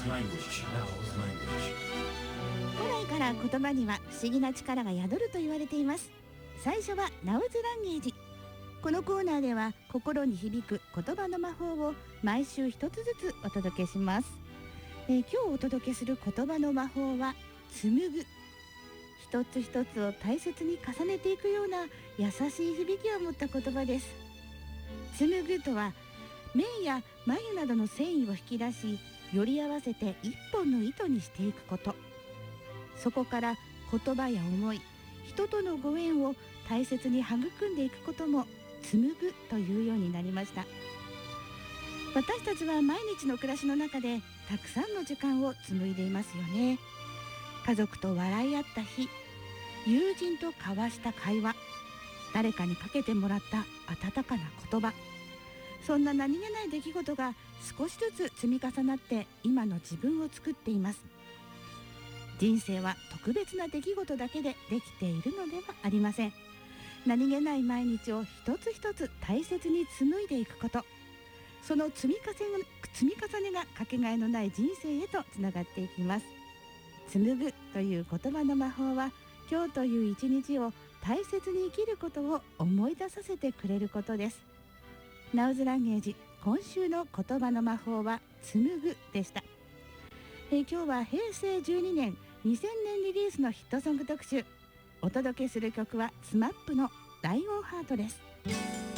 古来から言葉には不思議な力が宿ると言われています。最初はナウズランゲージ。このコーナーでは心に響く言葉の魔法を毎週一つずつお届けします。今日お届けする言葉の魔法は紡ぐ。一つ一つを大切に重ねていくような優しい響きを持った言葉です。紡ぐとは綿や繭などの繊維を引き出し、より合わせて一本の糸にしていくこと。そこから言葉や思い、人とのご縁を大切に育んでいくことも紡ぐというようになりました。私たちは毎日の暮らしの中でたくさんの時間を紡いでいますよね。家族と笑い合った日、友人と交わした会話、誰かにかけてもらった温かな言葉、そんな何気ない出来事が少しずつ積み重なって今の自分を作っています。人生は特別な出来事だけでできているのではありません。何気ない毎日を一つ一つ大切に紡いでいくこと、その積み重ねがかけがえのない人生へとつながっていきます。紡ぐという言葉の魔法は、今日という一日を大切に生きることを思い出させてくれることです。ナウズランゲージ、今週の言葉の魔法は紡ぐでした。今日は平成12年2000年リリースのヒットソング特集。お届けする曲はSMAPのライオンハートです。